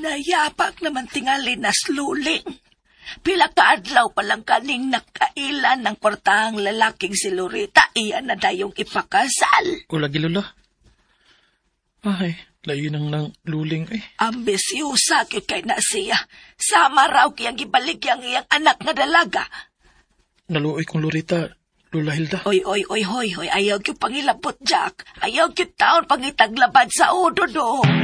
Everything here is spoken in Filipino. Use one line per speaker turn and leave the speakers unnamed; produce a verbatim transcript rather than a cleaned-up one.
Nayapak naman tingali nas luling. Pila ka adlaw palang kaning nakailan ng kwartahang lalaking si Lorita, iyan na dayong ipakasal.
Ulagi, Lola. Ay, layo nang nang luling eh.
Ambisyusa kyut kay na siya. Sama raw kiyang gibalik yang iyang anak nga dalaga.
Naluoy kong Lorita, Lola Hilda.
Oy, oy, oy, hoy, hoy, ayaw kyut pangilabot, Jack. Ayaw kyut taon pangitaglabad sa udo do.